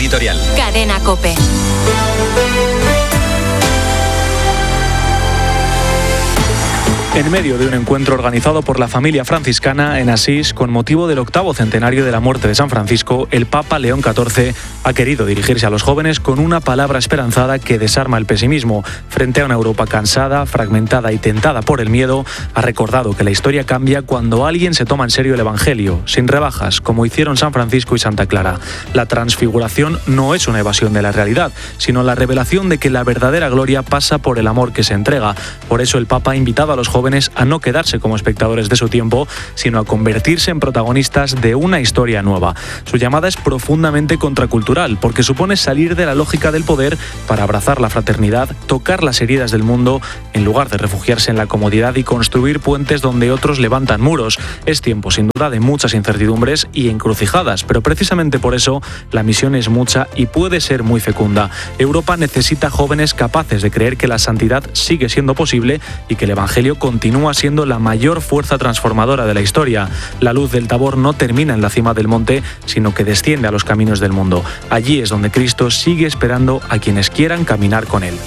editorial. Cadena COPE. En medio de un encuentro organizado por la familia franciscana en Asís con motivo del 8º centenario de la muerte de San Francisco, el Papa León XIV ha querido dirigirse a los jóvenes con una palabra esperanzada que desarma el pesimismo. Frente a una Europa cansada, fragmentada y tentada por el miedo, ha recordado que la historia cambia cuando alguien se toma en serio el Evangelio, sin rebajas, como hicieron San Francisco y Santa Clara. La transfiguración no es una evasión de la realidad, sino la revelación de que la verdadera gloria pasa por el amor que se entrega. Por eso el Papa ha invitado a los jóvenes a no quedarse como espectadores de su tiempo, sino a convertirse en protagonistas de una historia nueva. Su llamada es profundamente contracultural, porque supone salir de la lógica del poder para abrazar la fraternidad, tocar las heridas del mundo, en lugar de refugiarse en la comodidad y construir puentes donde otros levantan muros. Es tiempo, sin duda, de muchas incertidumbres y encrucijadas, pero precisamente por eso la misión es mucha y puede ser muy fecunda. Europa necesita jóvenes capaces de creer que la santidad sigue siendo posible y que el Evangelio continúa siendo la mayor fuerza transformadora de la historia. La luz del Tabor no termina en la cima del monte, sino que desciende a los caminos del mundo. Allí es donde Cristo sigue esperando a quienes quieran caminar con Él.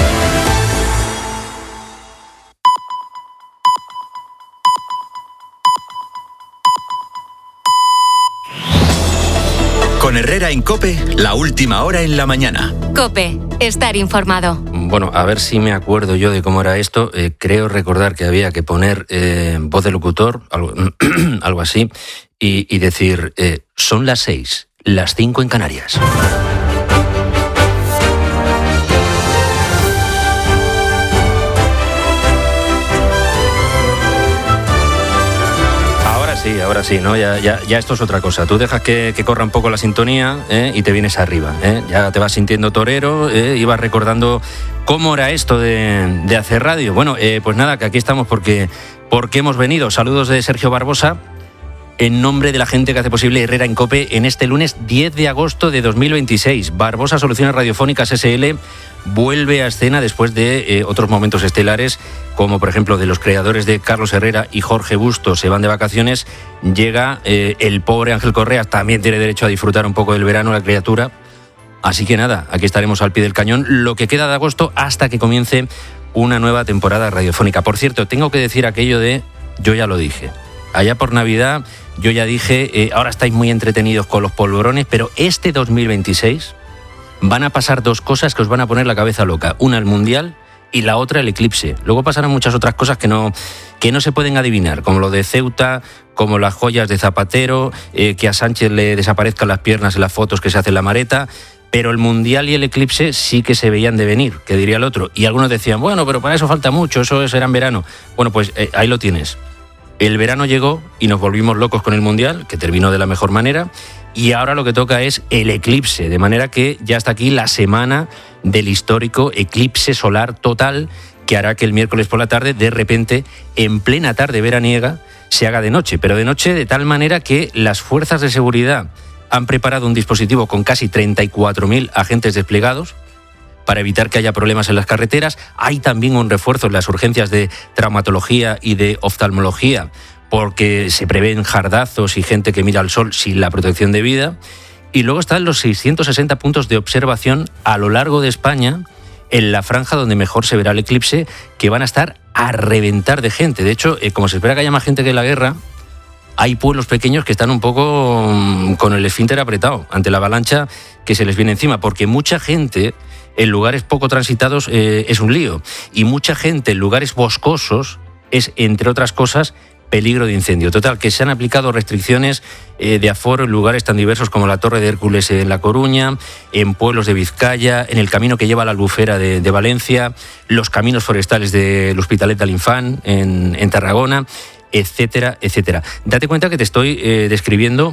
Con Herrera en COPE, la última hora en la mañana. COPE, estar informado. Bueno, a ver si me acuerdo yo de cómo era esto. Creo recordar que había que poner voz de locutor, algo así, y decir, son las 6, las 5 en Canarias. Ahora sí, ¿no? Ya esto es otra cosa. Tú dejas que corra un poco la sintonía y te vienes arriba. Ya te vas sintiendo torero y vas recordando cómo era esto de hacer radio. Bueno, pues nada, que aquí estamos porque hemos venido. Saludos de Sergio Barbosa, en nombre de la gente que hace posible Herrera en COPE en este lunes 10 de agosto de 2026. Barbosa Soluciones Radiofónicas S.L. vuelve a escena después de otros momentos estelares, como por ejemplo de los creadores de Carlos Herrera y Jorge Bustos se van de vacaciones. Llega el pobre Ángel Correa, también tiene derecho a disfrutar un poco del verano la criatura. Así que nada, aquí estaremos al pie del cañón lo que queda de agosto hasta que comience una nueva temporada radiofónica. Por cierto, tengo que decir aquello de yo ya lo dije. Allá por Navidad yo ya dije, ahora estáis muy entretenidos con los polvorones, pero este 2026 van a pasar dos cosas que os van a poner la cabeza loca. Una, el Mundial, y la otra, el eclipse. Luego pasarán muchas otras cosas que no se pueden adivinar, como lo de Ceuta, como las joyas de Zapatero, que a Sánchez le desaparezcan las piernas en las fotos que se hace en la Mareta. Pero el Mundial y el eclipse sí que se veían de venir, que diría el otro. Y algunos decían, bueno, pero para eso falta mucho, eso será en verano. Bueno, pues ahí lo tienes. El verano llegó y nos volvimos locos con el Mundial, que terminó de la mejor manera, y ahora lo que toca es el eclipse, de manera que ya está aquí la semana del histórico eclipse solar total, que hará que el miércoles por la tarde, de repente, en plena tarde veraniega, se haga de noche, pero de noche de tal manera que las fuerzas de seguridad han preparado un dispositivo con casi 34.000 agentes desplegados para evitar que haya problemas en las carreteras. Hay también un refuerzo en las urgencias de traumatología y de oftalmología, porque se prevén jardazos y gente que mira al sol sin la protección debida. Y luego están los 660 puntos de observación a lo largo de España, en la franja donde mejor se verá el eclipse, que van a estar a reventar de gente. De hecho, como se espera que haya más gente que en la guerra, hay pueblos pequeños que están un poco con el esfínter apretado ante la avalancha que se les viene encima, porque mucha gente en lugares poco transitados es un lío, y mucha gente en lugares boscosos es, entre otras cosas, peligro de incendio. Total, que se han aplicado restricciones de aforo en lugares tan diversos como la Torre de Hércules en La Coruña, en pueblos de Vizcaya, en el camino que lleva a la Albufera de Valencia, los caminos forestales del Hospitalet de Alinfán en Tarragona, etcétera, etcétera. Date cuenta que te estoy describiendo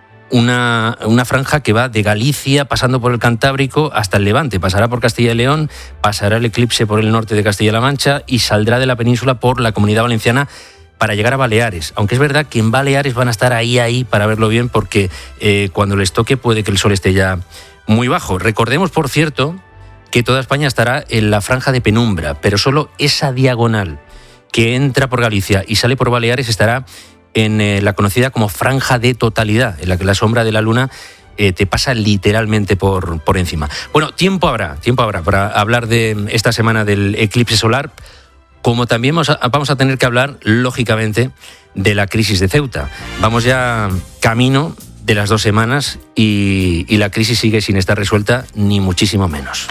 una franja que va de Galicia, pasando por el Cantábrico hasta el Levante. Pasará por Castilla y León, pasará el eclipse por el norte de Castilla-La Mancha y saldrá de la península por la Comunidad Valenciana para llegar a Baleares. Aunque es verdad que en Baleares van a estar ahí para verlo bien, porque cuando les toque puede que el sol esté ya muy bajo. Recordemos, por cierto, que toda España estará en la franja de penumbra, pero solo esa diagonal que entra por Galicia y sale por Baleares estará en la conocida como franja de totalidad, en la que la sombra de la luna te pasa literalmente por encima. Bueno, tiempo habrá para hablar de esta semana del eclipse solar, como también vamos a tener que hablar, lógicamente, de la crisis de Ceuta. Vamos ya camino de las 2 semanas y la crisis sigue sin estar resuelta, ni muchísimo menos.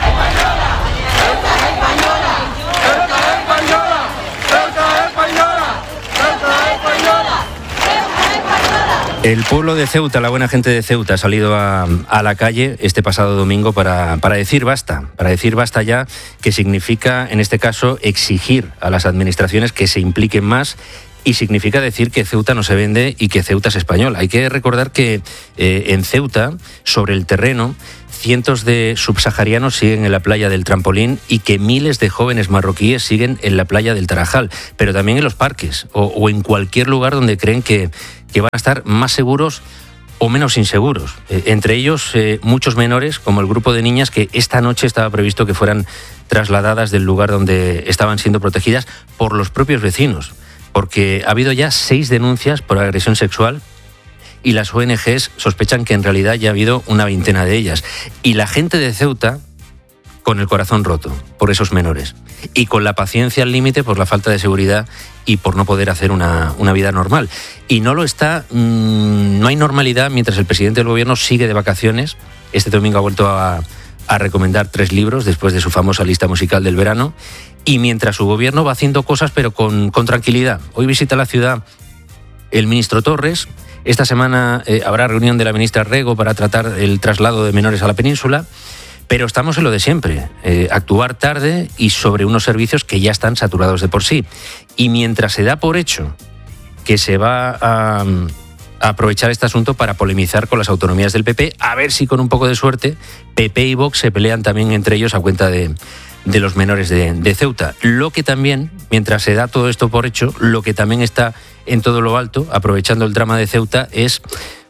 El pueblo de Ceuta, la buena gente de Ceuta, ha salido a la calle este pasado domingo para decir basta ya, que significa, en este caso, exigir a las administraciones que se impliquen más, y significa decir que Ceuta no se vende y que Ceuta es español. Hay que recordar que en Ceuta, sobre el terreno, cientos de subsaharianos siguen en la playa del Trampolín y que miles de jóvenes marroquíes siguen en la playa del Tarajal, pero también en los parques o en cualquier lugar donde creen que van a estar más seguros o menos inseguros. Entre ellos, muchos menores, como el grupo de niñas que esta noche estaba previsto que fueran trasladadas del lugar donde estaban siendo protegidas por los propios vecinos, porque ha habido ya 6 denuncias por agresión sexual y las ONGs sospechan que en realidad ya ha habido una 20 de ellas. Y la gente de Ceuta, con el corazón roto por esos menores y con la paciencia al límite por la falta de seguridad y por no poder hacer una vida normal. Y no lo está, no hay normalidad mientras el presidente del gobierno sigue de vacaciones. Este domingo ha vuelto a recomendar 3 libros después de su famosa lista musical del verano, y mientras su gobierno va haciendo cosas pero con tranquilidad. Hoy visita la ciudad el ministro Torres. Esta semana habrá reunión de la ministra Rego para tratar el traslado de menores a la península. Pero estamos en lo de siempre, actuar tarde y sobre unos servicios que ya están saturados de por sí. Y mientras se da por hecho que se va a aprovechar este asunto para polemizar con las autonomías del PP, a ver si con un poco de suerte PP y Vox se pelean también entre ellos a cuenta de los menores de Ceuta. Lo que también, mientras se da todo esto por hecho, lo que también está en todo lo alto, aprovechando el drama de Ceuta, es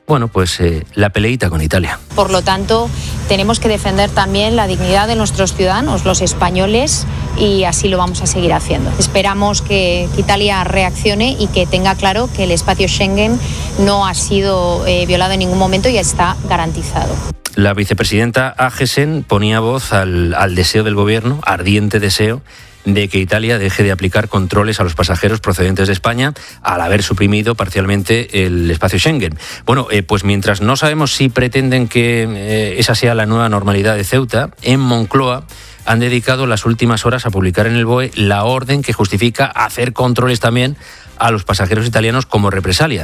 la peleita con Italia. Por lo tanto, tenemos que defender también la dignidad de nuestros ciudadanos, los españoles, y así lo vamos a seguir haciendo. Esperamos que Italia reaccione y que tenga claro que el espacio Schengen no ha sido violado en ningún momento y está garantizado. La vicepresidenta Agesen ponía voz al deseo del gobierno, ardiente deseo, de que Italia deje de aplicar controles a los pasajeros procedentes de España al haber suprimido parcialmente el espacio Schengen. Bueno, pues mientras no sabemos si pretenden que esa sea la nueva normalidad de Ceuta, en Moncloa han dedicado las últimas horas a publicar en el BOE la orden que justifica hacer controles también a los pasajeros italianos como represalia.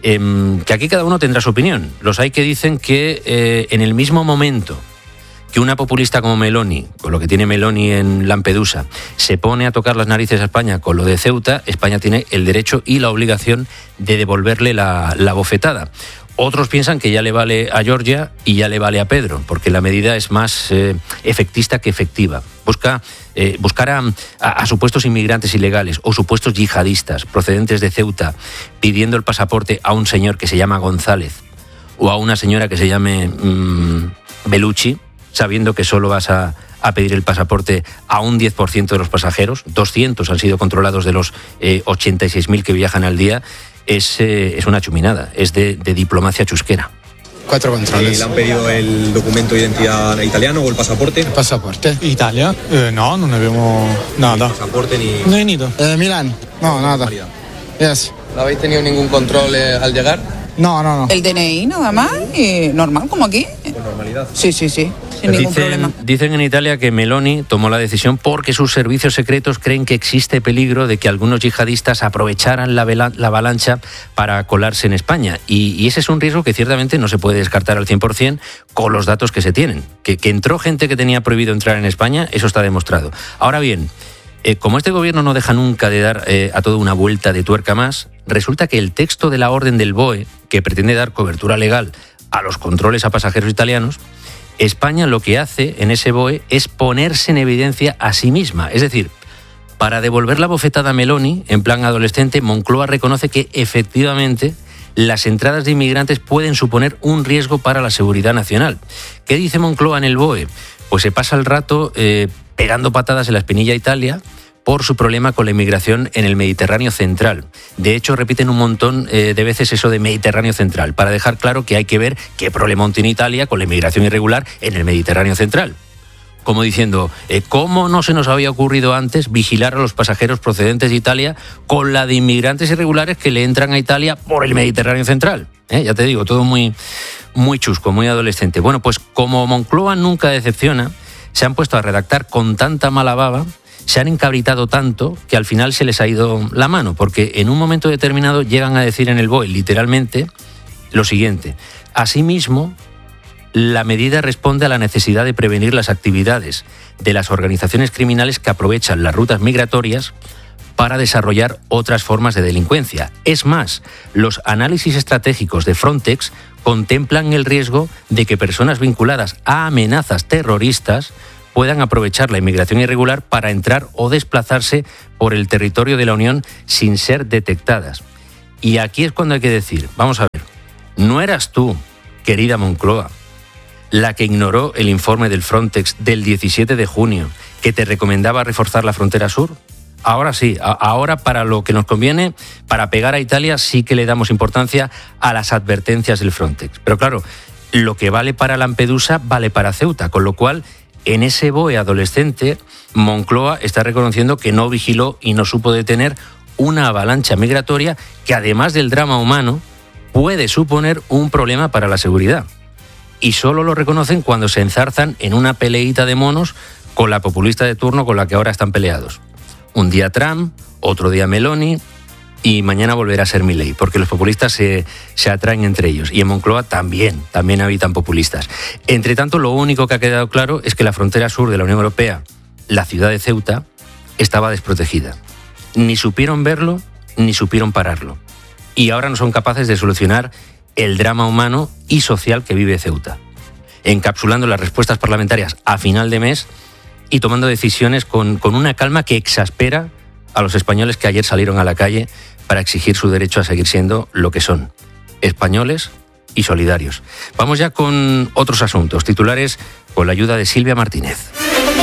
Que aquí cada uno tendrá su opinión. Los hay que dicen que en el mismo momento que una populista como Meloni, con lo que tiene Meloni en Lampedusa, se pone a tocar las narices a España con lo de Ceuta, España tiene el derecho y la obligación de devolverle la bofetada. Otros piensan que ya le vale a Georgia y ya le vale a Pedro, porque la medida es más efectista que efectiva. Buscar a supuestos inmigrantes ilegales o supuestos yihadistas procedentes de Ceuta pidiendo el pasaporte a un señor que se llama González o a una señora que se llame Bellucci, sabiendo que solo vas a pedir el pasaporte a un 10% de los pasajeros, 200 han sido controlados de los 86.000 que viajan al día, es una chuminada, es de diplomacia chusquera. 4 controles. ¿Le han pedido el documento de identidad italiano o el pasaporte? ¿El pasaporte? ¿Italia? No, non abbiamo nada. ¿El pasaporte ni...? No he ido. Milán? No, nada. Yes. ¿No habéis tenido ningún control al llegar? No. El DNI nada más y normal, como aquí. ¿Con normalidad? Sí, sin ningún problema. Dicen en Italia que Meloni tomó la decisión porque sus servicios secretos creen que existe peligro de que algunos yihadistas aprovecharan la avalancha para colarse en España. Y ese es un riesgo que ciertamente no se puede descartar al 100% con los datos que se tienen. Que entró gente que tenía prohibido entrar en España, eso está demostrado. Ahora bien, como este gobierno no deja nunca de dar a todo una vuelta de tuerca más, resulta que el texto de la orden del BOE, que pretende dar cobertura legal a los controles a pasajeros italianos, España lo que hace en ese BOE es ponerse en evidencia a sí misma. Es decir, para devolver la bofetada a Meloni, en plan adolescente, Moncloa reconoce que efectivamente las entradas de inmigrantes pueden suponer un riesgo para la seguridad nacional. ¿Qué dice Moncloa en el BOE? Pues se pasa el rato pegando patadas en la espinilla a Italia por su problema con la inmigración en el Mediterráneo central. De hecho, repiten un montón de veces eso de Mediterráneo central, para dejar claro que hay que ver qué problemón tiene Italia con la inmigración irregular en el Mediterráneo central. Como diciendo, ¿cómo no se nos había ocurrido antes vigilar a los pasajeros procedentes de Italia con la de inmigrantes irregulares que le entran a Italia por el Mediterráneo central? Ya te digo, todo muy, muy chusco, muy adolescente. Bueno, pues como Moncloa nunca decepciona, se han puesto a redactar con tanta mala baba, se han encabritado tanto que al final se les ha ido la mano, porque en un momento determinado llegan a decir en el BOE, literalmente, lo siguiente: asimismo, la medida responde a la necesidad de prevenir las actividades de las organizaciones criminales que aprovechan las rutas migratorias para desarrollar otras formas de delincuencia. Es más, los análisis estratégicos de Frontex contemplan el riesgo de que personas vinculadas a amenazas terroristas puedan aprovechar la inmigración irregular para entrar o desplazarse por el territorio de la Unión sin ser detectadas. Y aquí es cuando hay que decir, vamos a ver, ¿no eras tú, querida Moncloa, la que ignoró el informe del Frontex del 17 de junio que te recomendaba reforzar la frontera sur? Ahora sí, ahora para lo que nos conviene, para pegar a Italia, sí que le damos importancia a las advertencias del Frontex. Pero claro, lo que vale para Lampedusa vale para Ceuta, con lo cual en ese BOE adolescente, Moncloa está reconociendo que no vigiló y no supo detener una avalancha migratoria que, además del drama humano, puede suponer un problema para la seguridad. Y solo lo reconocen cuando se enzarzan en una peleita de monos con la populista de turno con la que ahora están peleados. Un día Trump, otro día Meloni y mañana volverá a ser Milei, porque los populistas se atraen entre ellos. Y en Moncloa también habitan populistas. Entre tanto, lo único que ha quedado claro es que la frontera sur de la Unión Europea, la ciudad de Ceuta, estaba desprotegida. Ni supieron verlo, ni supieron pararlo. Y ahora no son capaces de solucionar el drama humano y social que vive Ceuta, encapsulando las respuestas parlamentarias a final de mes y tomando decisiones con una calma que exaspera a los españoles que ayer salieron a la calle para exigir su derecho a seguir siendo lo que son, españoles y solidarios. Vamos ya con otros asuntos, titulares con la ayuda de Silvia Martínez.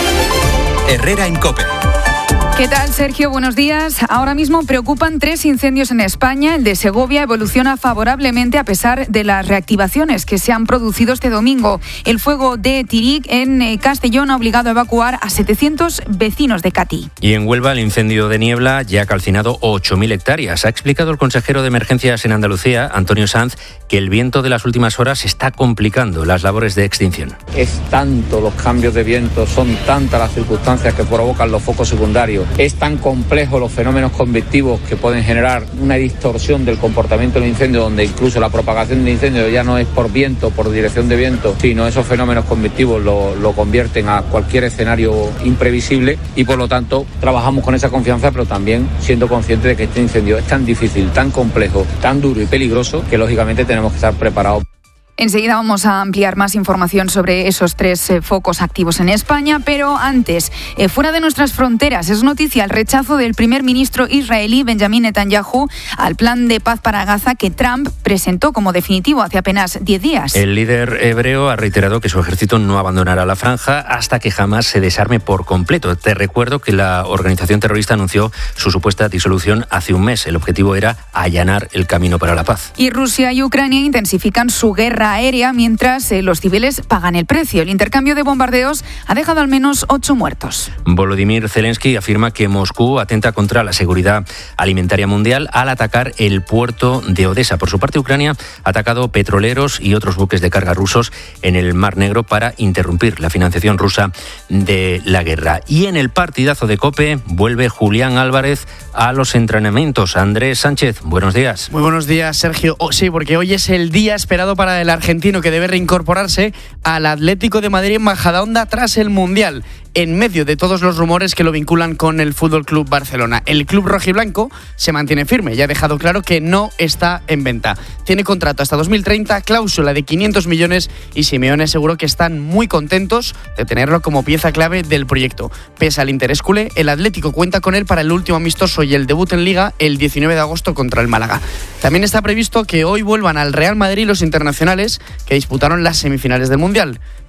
Herrera en COPE. ¿Qué tal, Sergio? Buenos días. Ahora mismo preocupan 3 incendios en España. El de Segovia evoluciona favorablemente a pesar de las reactivaciones que se han producido este domingo. El fuego de Tírig en Castellón ha obligado a evacuar a 700 vecinos de Catí. Y en Huelva el incendio de Niebla ya ha calcinado 8.000 hectáreas. Ha explicado el consejero de Emergencias en Andalucía, Antonio Sanz, que el viento de las últimas horas está complicando las labores de extinción. Es tanto los cambios de viento, son tantas las circunstancias que provocan los focos secundarios. Es tan complejo los fenómenos convectivos que pueden generar una distorsión del comportamiento del incendio, donde incluso la propagación del incendio ya no es por viento, por dirección de viento, sino esos fenómenos convectivos lo convierten a cualquier escenario imprevisible y por lo tanto trabajamos con esa confianza, pero también siendo conscientes de que este incendio es tan difícil, tan complejo, tan duro y peligroso que lógicamente tenemos que estar preparados. Enseguida vamos a ampliar más información sobre esos 3 focos activos en España, pero antes, fuera de nuestras fronteras, es noticia el rechazo del primer ministro israelí Benjamín Netanyahu al plan de paz para Gaza que Trump presentó como definitivo hace apenas 10 días. El líder hebreo ha reiterado que su ejército no abandonará la franja hasta que jamás se desarme por completo. Te recuerdo que la organización terrorista anunció su supuesta disolución hace un mes. El objetivo era allanar el camino para la paz. Y Rusia y Ucrania intensifican su guerra aérea mientras los civiles pagan el precio. El intercambio de bombardeos ha dejado al menos 8 muertos. Volodymyr Zelensky afirma que Moscú atenta contra la seguridad alimentaria mundial al atacar el puerto de Odessa. Por su parte, Ucrania ha atacado petroleros y otros buques de carga rusos en el Mar Negro para interrumpir la financiación rusa de la guerra. Y en el partidazo de COPE vuelve Julián Álvarez a los entrenamientos. Andrés Sánchez, buenos días. Muy buenos días, Sergio. Sí, porque hoy es el día esperado para el argentino que debe reincorporarse al Atlético de Madrid en Majadahonda tras el Mundial, en medio de todos los rumores que lo vinculan con el Fútbol Club Barcelona. El club rojiblanco se mantiene firme y ha dejado claro que no está en venta. Tiene contrato hasta 2030, cláusula de 500 millones y Simeone aseguró que están muy contentos de tenerlo como pieza clave del proyecto. Pese al interés culé, el Atlético cuenta con él para el último amistoso y el debut en Liga el 19 de agosto contra el Málaga. También está previsto que hoy vuelvan al Real Madrid los internacionales que disputaron las semifinales del Mundial.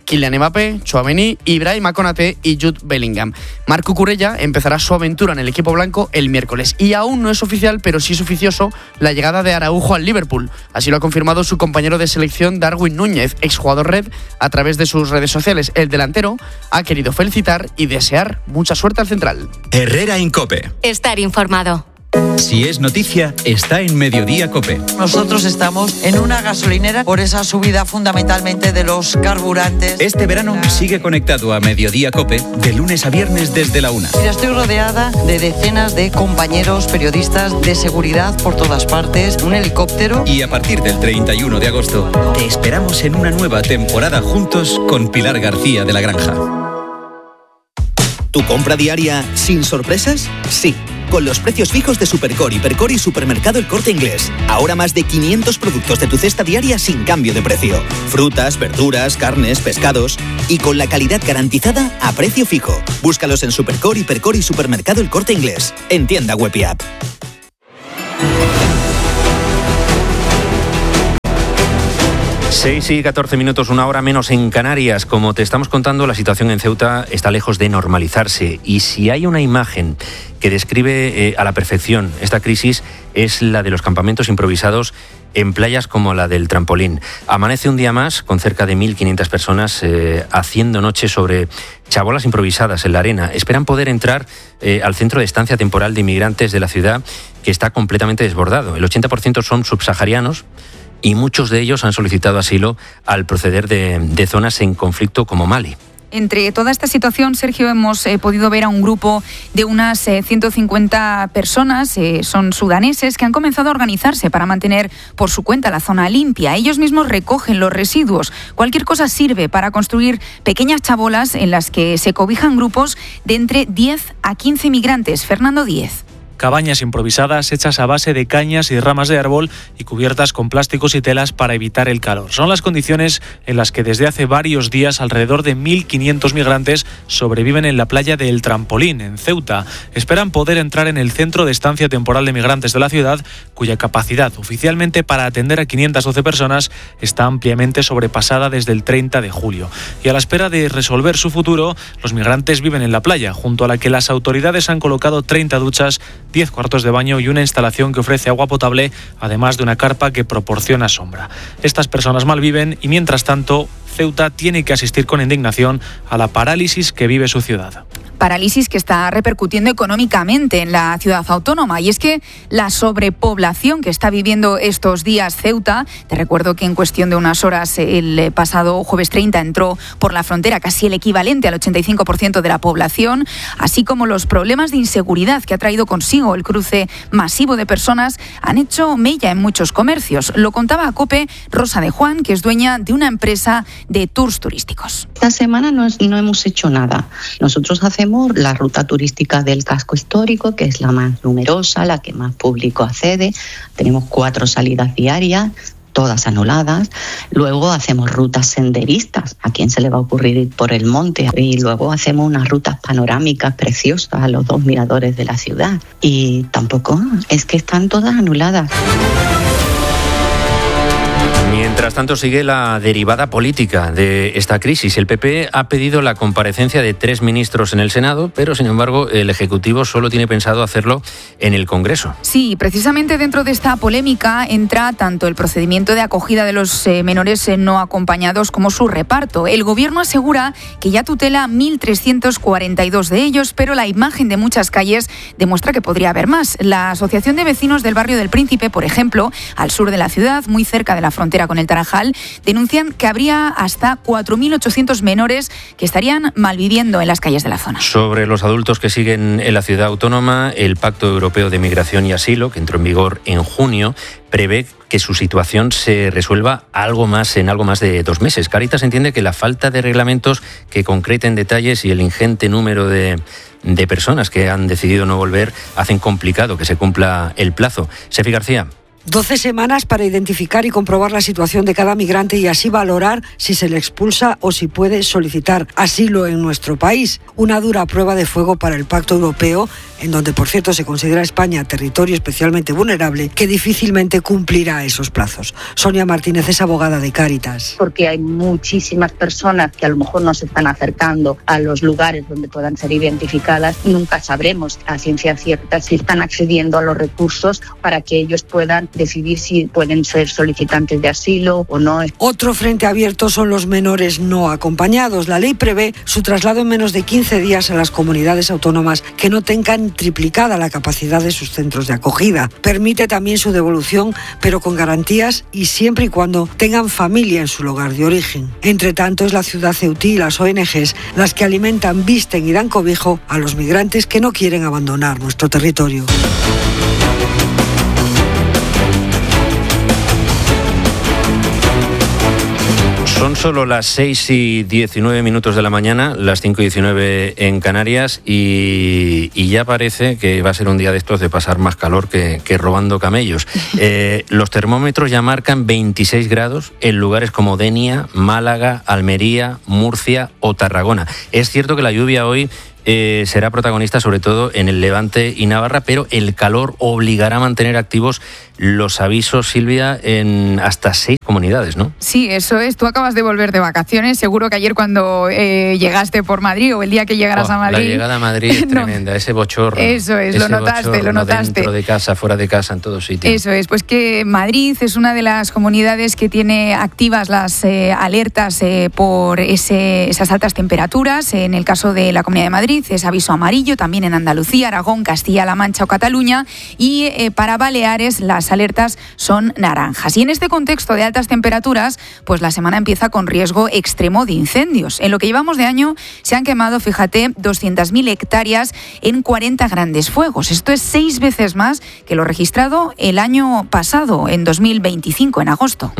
Kylian Mbappé, Tchouaméni, Ibrahima Konaté y Jude Bellingham. Marc Cucurella empezará su aventura en el equipo blanco el miércoles. Y aún no es oficial, pero sí es oficioso, la llegada de Araujo al Liverpool. Así lo ha confirmado su compañero de selección Darwin Núñez, exjugador red, a través de sus redes sociales. El delantero ha querido felicitar y desear mucha suerte al central. Herrera en COPE. Estar informado. Si es noticia, está en Mediodía COPE. Nosotros estamos en una gasolinera por esa subida fundamentalmente de los carburantes. Este verano sigue conectado a Mediodía COPE de lunes a viernes desde la 1. Mira, estoy rodeada de decenas de compañeros periodistas de seguridad por todas partes, un helicóptero. Y a partir del 31 de agosto, te esperamos en una nueva temporada juntos con Pilar García de la Granja. ¿Tu compra diaria sin sorpresas? Sí. Con los precios fijos de Supercore, Hipercore y Supermercado El Corte Inglés. Ahora más de 500 productos de tu cesta diaria sin cambio de precio. Frutas, verduras, carnes, pescados. Y con la calidad garantizada a precio fijo. Búscalos en Supercore, Hipercore y Supermercado El Corte Inglés. En tienda web y app. Seis y 14 minutos, una hora menos en Canarias. Como te estamos contando, la situación en Ceuta está lejos de normalizarse. Y si hay una imagen que describe a la perfección esta crisis, es la de los campamentos improvisados en playas como la del Trampolín. Amanece un día más con cerca de 1.500 personas haciendo noche sobre chabolas improvisadas en la arena. Esperan poder entrar al centro de estancia temporal de inmigrantes de la ciudad, que está completamente desbordado. El 80% son subsaharianos y muchos de ellos han solicitado asilo al proceder de zonas en conflicto como Mali. Entre toda esta situación, Sergio, hemos podido ver a un grupo de unas 150 personas, son sudaneses, que han comenzado a organizarse para mantener por su cuenta la zona limpia. Ellos mismos recogen los residuos. Cualquier cosa sirve para construir pequeñas chabolas en las que se cobijan grupos de entre 10 a 15 migrantes. Fernando Díez. Cabañas improvisadas hechas a base de cañas y ramas de árbol y cubiertas con plásticos y telas para evitar el calor. Son las condiciones en las que desde hace varios días alrededor de 1.500 migrantes sobreviven en la playa de El Trampolín, en Ceuta. Esperan poder entrar en el centro de estancia temporal de migrantes de la ciudad, cuya capacidad oficialmente para atender a 512 personas está ampliamente sobrepasada desde el 30 de julio. Y a la espera de resolver su futuro, los migrantes viven en la playa, junto a la que las autoridades han colocado 30 duchas, 10 cuartos de baño y una instalación que ofrece agua potable, además de una carpa que proporciona sombra. Estas personas malviven y, mientras tanto, Ceuta tiene que asistir con indignación a la parálisis que vive su ciudad. Parálisis que está repercutiendo económicamente en la ciudad autónoma. Y es que la sobrepoblación que está viviendo estos días Ceuta, te recuerdo que en cuestión de unas horas el pasado jueves 30 entró por la frontera casi el equivalente al 85% de la población, así como los problemas de inseguridad que ha traído consigo el cruce masivo de personas, han hecho mella en muchos comercios. Lo contaba a COPE Rosa de Juan, que es dueña de una empresa de tours turísticos. Esta semana no hemos hecho nada. Nosotros hacemos la ruta turística del casco histórico, que es la más numerosa, la que más público accede. Tenemos 4 salidas diarias, todas anuladas. Luego hacemos rutas senderistas. ¿A quién se le va a ocurrir ir por el monte? Y luego hacemos unas rutas panorámicas preciosas a los 2 miradores de la ciudad. Y tampoco, es que están todas anuladas. Mientras tanto, sigue la derivada política de esta crisis. El PP ha pedido la comparecencia de 3 ministros en el Senado, pero, sin embargo, el Ejecutivo solo tiene pensado hacerlo en el Congreso. Sí, precisamente dentro de esta polémica entra tanto el procedimiento de acogida de los menores no acompañados como su reparto. El Gobierno asegura que ya tutela 1.342 de ellos, pero la imagen de muchas calles demuestra que podría haber más. La Asociación de Vecinos del Barrio del Príncipe, por ejemplo, al sur de la ciudad, muy cerca de la frontera con el Tarajal, denuncian que habría hasta 4.800 menores que estarían malviviendo en las calles de la zona. Sobre los adultos que siguen en la ciudad autónoma, el Pacto Europeo de Migración y Asilo, que entró en vigor en junio, prevé que su situación se resuelva en algo más de 2 meses. Cáritas entiende que la falta de reglamentos que concreten detalles y el ingente número de personas que han decidido no volver hacen complicado que se cumpla el plazo. Sefi García. 12 semanas para identificar y comprobar la situación de cada migrante y así valorar si se le expulsa o si puede solicitar asilo en nuestro país. Una dura prueba de fuego para el Pacto Europeo, en donde, por cierto, se considera España territorio especialmente vulnerable, que difícilmente cumplirá esos plazos. Sonia Martínez es abogada de Cáritas. Porque hay muchísimas personas que a lo mejor no se están acercando a los lugares donde puedan ser identificadas. Nunca sabremos a ciencia cierta si están accediendo a los recursos para que ellos puedan decidir si pueden ser solicitantes de asilo o no. Otro frente abierto son los menores no acompañados. La ley prevé su traslado en menos de 15 días a las comunidades autónomas que no tengan triplicada la capacidad de sus centros de acogida. Permite también su devolución, pero con garantías y siempre y cuando tengan familia en su lugar de origen. Entre tanto, es la ciudad ceutí y las ONGs las que alimentan, visten y dan cobijo a los migrantes que no quieren abandonar nuestro territorio. Son solo las 6:19 de la mañana, las 5:19 en Canarias y ya parece que va a ser un día de estos de pasar más calor que robando camellos. Los termómetros ya marcan 26 grados en lugares como Denia, Málaga, Almería, Murcia o Tarragona. Es cierto que la lluvia hoy será protagonista sobre todo en el Levante y Navarra, pero el calor obligará a mantener activos los avisos, Silvia, en hasta 6 comunidades, ¿no? Sí, eso es. Tú acabas de volver de vacaciones. Seguro que ayer cuando llegaste por Madrid o el día que llegaras a Madrid... La llegada a Madrid es tremenda, ese bochorno. Eso es, lo notaste. Dentro de casa, fuera de casa, en todos sitios. Eso es, pues que Madrid es una de las comunidades que tiene activas las alertas por esas altas temperaturas. En el caso de la Comunidad de Madrid es aviso amarillo, también en Andalucía, Aragón, Castilla-La Mancha o Cataluña, y para Baleares las alertas son naranjas. Y en este contexto de altas temperaturas, pues la semana empieza con riesgo extremo de incendios. En lo que llevamos de año se han quemado, fíjate, 200.000 hectáreas en 40 grandes fuegos. Esto es 6 veces más que lo registrado el año pasado, en 2025, en agosto.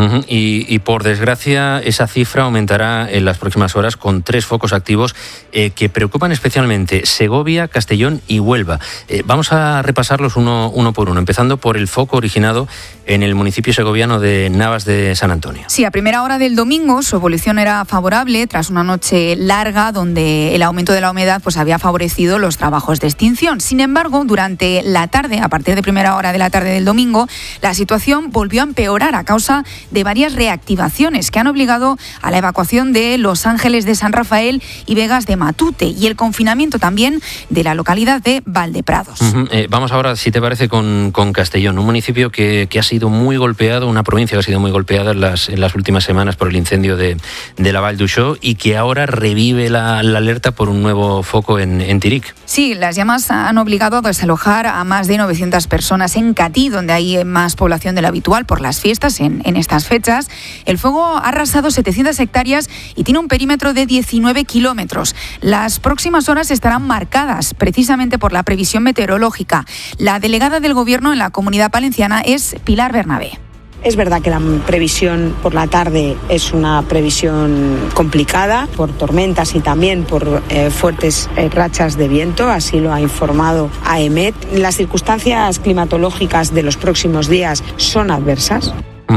Y por desgracia, esa cifra aumentará en las próximas horas con 3 focos activos que preocupan especialmente Segovia, Castellón y Huelva. Vamos a repasarlos uno por uno, empezando por el foco originado en el municipio segoviano de Navas de San Antonio. Sí, a primera hora del domingo su evolución era favorable tras una noche larga donde el aumento de la humedad pues había favorecido los trabajos de extinción. Sin embargo, durante la tarde, a partir de primera hora de la tarde del domingo, la situación volvió a empeorar a causa de varias reactivaciones que han obligado a la evacuación de Los Ángeles de San Rafael y Vegas de Matute y el confinamiento también de la localidad de Valdeprados. Vamos ahora, si te parece, con Castellón, un municipio que ha sido muy golpeado, una provincia que ha sido muy golpeada en las últimas semanas por el incendio de la Vall d'Uixó y que ahora revive la alerta por un nuevo foco en Tírig. Sí, las llamas han obligado a desalojar a más de 900 personas en Catí, donde hay más población de lo habitual por las fiestas en estas fechas. El fuego ha arrasado 700 hectáreas y tiene un perímetro de 19 kilómetros. Las próximas horas estarán marcadas precisamente por la previsión meteorológica. La delegada del Gobierno en la Comunidad Valenciana es Pilar Bernabé. Es verdad que la previsión por la tarde es una previsión complicada por tormentas y también por fuertes rachas de viento, así lo ha informado AEMET. Las circunstancias climatológicas de los próximos días son adversas.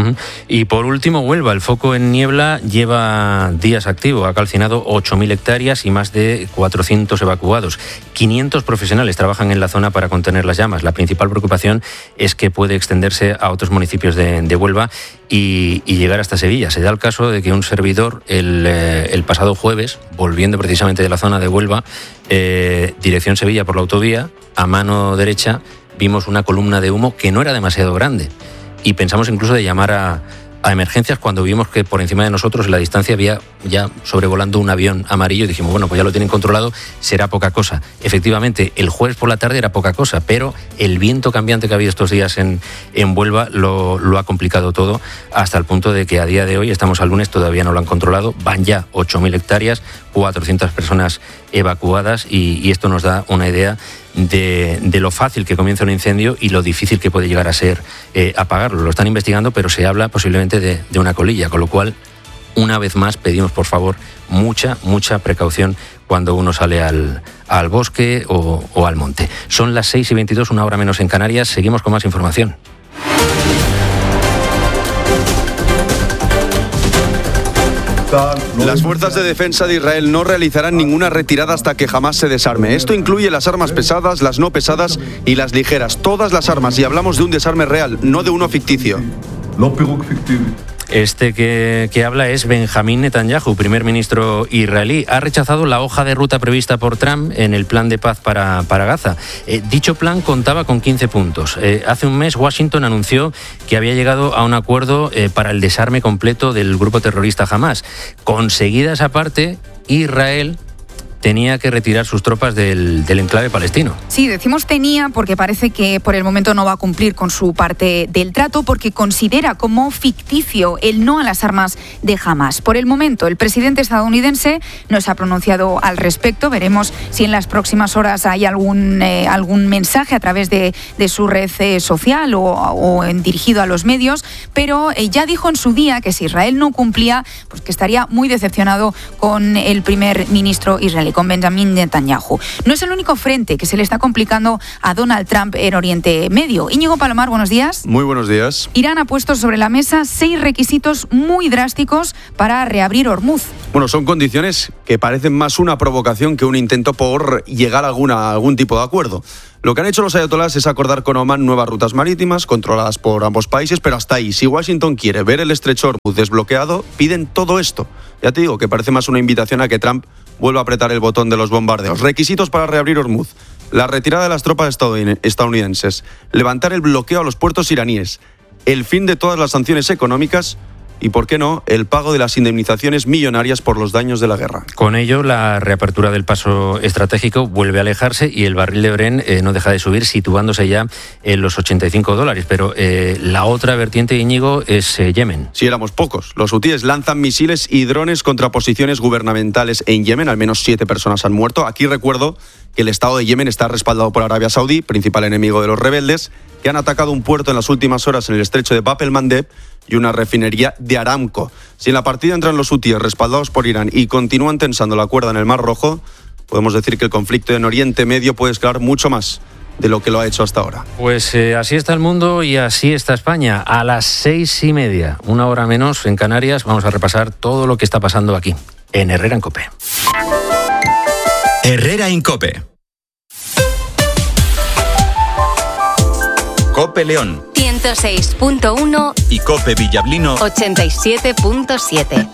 Y por último, Huelva, el foco en niebla lleva días activo, ha calcinado 8.000 hectáreas y más de 400 evacuados. 500 profesionales trabajan en la zona para contener las llamas. La principal preocupación es que puede extenderse a otros municipios de Huelva y llegar hasta Sevilla. Se da el caso de que un servidor el pasado jueves, volviendo precisamente de la zona de Huelva, dirección Sevilla por la autovía, a mano derecha vimos una columna de humo que no era demasiado grande. Y pensamos incluso de llamar a emergencias cuando vimos que por encima de nosotros en la distancia había ya sobrevolando un avión amarillo y dijimos, bueno, pues ya lo tienen controlado, será poca cosa. Efectivamente, el jueves por la tarde era poca cosa, pero el viento cambiante que ha habido estos días en Huelva lo ha complicado todo hasta el punto de que a día de hoy, estamos al lunes, todavía no lo han controlado, van ya 8.000 hectáreas, 400 personas evacuadas y esto nos da una idea de lo fácil que comienza un incendio y lo difícil que puede llegar a ser apagarlo. Lo están investigando, pero se habla posiblemente de una colilla, con lo cual, una vez más, pedimos por favor mucha precaución cuando uno sale al bosque o al monte. Son las 6:22, una hora menos en Canarias. Seguimos con más información. Las fuerzas de defensa de Israel no realizarán ninguna retirada hasta que Hamás se desarme. Esto incluye las armas pesadas, las no pesadas y las ligeras. Todas las armas, y hablamos de un desarme real, no de uno ficticio. Este que habla es Benjamín Netanyahu, primer ministro israelí. Ha rechazado la hoja de ruta prevista por Trump en el plan de paz para Gaza. Dicho plan contaba con 15 puntos. Hace un mes Washington anunció que había llegado a un acuerdo para el desarme completo del grupo terrorista Hamás. Conseguida esa parte, Israel tenía que retirar sus tropas del enclave palestino. Sí, decimos tenía porque parece que por el momento no va a cumplir con su parte del trato, porque considera como ficticio el no a las armas de Hamás. Por el momento, el presidente estadounidense no se ha pronunciado al respecto. Veremos si en las próximas horas hay algún mensaje a través de su red social o dirigido a los medios, pero ya dijo en su día que si Israel no cumplía, pues que estaría muy decepcionado con el primer ministro israelí, con Benjamín Netanyahu. No es el único frente que se le está complicando a Donald Trump en Oriente Medio. Íñigo Palomar, buenos días. Muy buenos días. Irán ha puesto sobre la mesa 6 requisitos muy drásticos para reabrir Hormuz. Bueno, son condiciones que parecen más una provocación que un intento por llegar a algún tipo de acuerdo. Lo que han hecho los ayatolás es acordar con Omán nuevas rutas marítimas controladas por ambos países, pero hasta ahí. Si Washington quiere ver el estrecho Hormuz desbloqueado, piden todo esto. Ya te digo que parece más una invitación a que Trump vuelva a apretar el botón de los bombardeos. Requisitos para reabrir Hormuz: la retirada de las tropas estadounidenses, levantar el bloqueo a los puertos iraníes, el fin de todas las sanciones económicas y, ¿por qué no?, el pago de las indemnizaciones millonarias por los daños de la guerra. Con ello, la reapertura del paso estratégico vuelve a alejarse y el barril de Brent no deja de subir, situándose ya en los $85. Pero la otra vertiente, Íñigo, es Yemen. Si éramos pocos. Los hutíes lanzan misiles y drones contra posiciones gubernamentales en Yemen. Al menos 7 personas han muerto. Aquí recuerdo que el Estado de Yemen está respaldado por Arabia Saudí, principal enemigo de los rebeldes, que han atacado un puerto en las últimas horas en el estrecho de Bab el-Mandeb y una refinería de Aramco. Si en la partida entran los hutíes respaldados por Irán y continúan tensando la cuerda en el Mar Rojo, podemos decir que el conflicto en Oriente Medio puede escalar mucho más de lo que lo ha hecho hasta ahora. Pues así está el mundo y así está España. A las 6:30, una hora menos en Canarias, vamos a repasar todo lo que está pasando aquí, en Herrera en COPE. Herrera en COPE. COPE León 106.1 y COPE Villablino 87.7.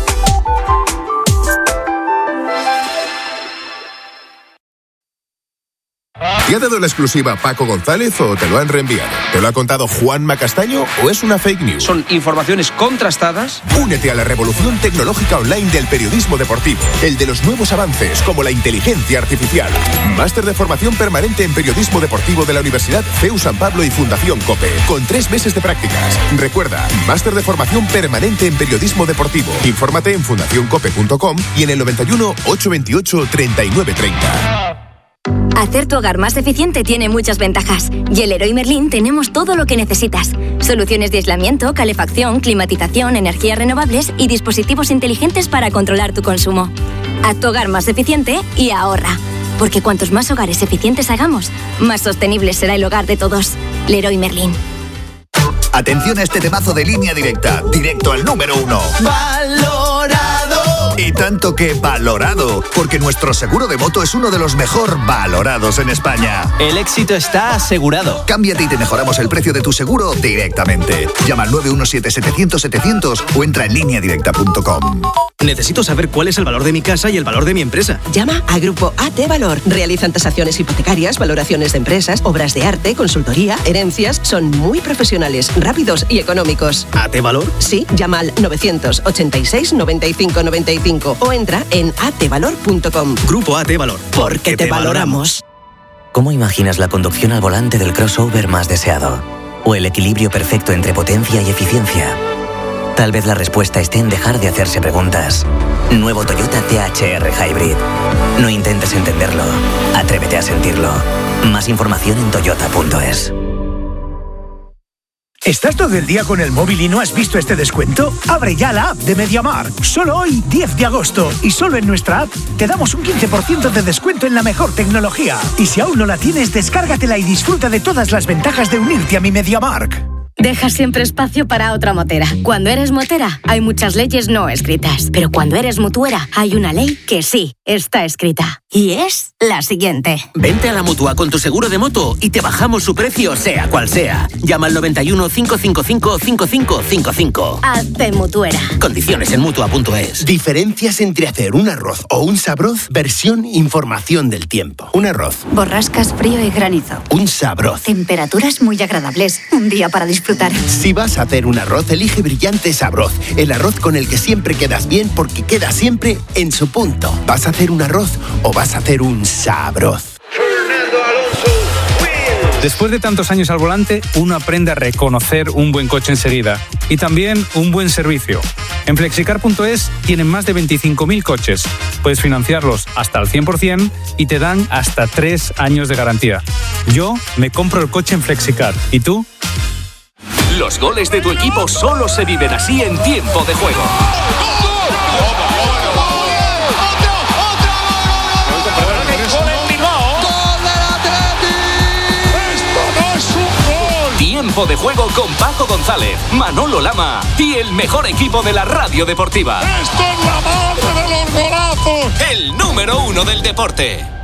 ¿Te ha dado la exclusiva Paco González o te lo han reenviado? ¿Te lo ha contado Juanma Castaño o es una fake news? Son informaciones contrastadas. Únete a la revolución tecnológica online del periodismo deportivo, el de los nuevos avances como la inteligencia artificial. Máster de formación permanente en periodismo deportivo de la Universidad CEU San Pablo y Fundación COPE, con 3 meses de prácticas. Recuerda, máster de formación permanente en periodismo deportivo. Infórmate en fundacioncope.com y en el 91 828 3930. Hacer tu hogar más eficiente tiene muchas ventajas. Y en Leroy Merlin tenemos todo lo que necesitas. Soluciones de aislamiento, calefacción, climatización, energías renovables y dispositivos inteligentes para controlar tu consumo. Haz tu hogar más eficiente y ahorra. Porque cuantos más hogares eficientes hagamos, más sostenible será el hogar de todos. Leroy Merlin. Atención a este temazo de Línea Directa, directo al número 1. ¡Valorado! Y tanto que valorado, porque nuestro seguro de moto es uno de los mejor valorados en España. El éxito está asegurado. Cámbiate y te mejoramos el precio de tu seguro directamente. Llama al 917-700-700 o entra en lineadirecta.com. Necesito saber cuál es el valor de mi casa y el valor de mi empresa. Llama a Grupo AT Valor. Realizan tasaciones hipotecarias, valoraciones de empresas, obras de arte, consultoría, herencias. Son muy profesionales, rápidos y económicos. ¿AT Valor? Sí, llama al 986 95 95 o entra en atvalor.com. Grupo AT Valor. Porque te valoramos. ¿Cómo imaginas la conducción al volante del crossover más deseado? ¿O el equilibrio perfecto entre potencia y eficiencia? Tal vez la respuesta esté en dejar de hacerse preguntas. Nuevo Toyota THR Hybrid. No intentes entenderlo. Atrévete a sentirlo. Más información en toyota.es. ¿Estás todo el día con el móvil y no has visto este descuento? Abre ya la app de MediaMarkt. Solo hoy, 10 de agosto. Y solo en nuestra app te damos un 15% de descuento en la mejor tecnología. Y si aún no la tienes, descárgatela y disfruta de todas las ventajas de unirte a mi MediaMarkt. Deja siempre espacio para otra motera. Cuando eres motera, hay muchas leyes no escritas. Pero cuando eres mutuera, hay una ley que sí está escrita. Y es la siguiente. Vente a la Mutua con tu seguro de moto y te bajamos su precio sea cual sea. Llama al 91 555 5555. Hazte mutuera. Condiciones en Mutua.es. Diferencias entre hacer un arroz o un sabroz. Versión información del tiempo. Un arroz. Borrascas, frío y granizo. Un sabroz. Temperaturas muy agradables. Un día para disfrutar. Si vas a hacer un arroz, elige Brillante Sabroz. El arroz con el que siempre quedas bien porque queda siempre en su punto. ¿Vas a hacer un arroz o vas a hacer un sabroz? Después de tantos años al volante, uno aprende a reconocer un buen coche enseguida y también un buen servicio. En Flexicar.es tienen más de 25.000 coches. Puedes financiarlos hasta al 100% y te dan hasta 3 años de garantía. Yo me compro el coche en Flexicar. ¿Y tú? Los goles de tu equipo solo se viven así en tiempo de juego. Tiempo de juego con Paco González, Manolo Lama y el mejor equipo de la radio deportiva. ¡Esto es la madre de los golazos! El número 1 del deporte.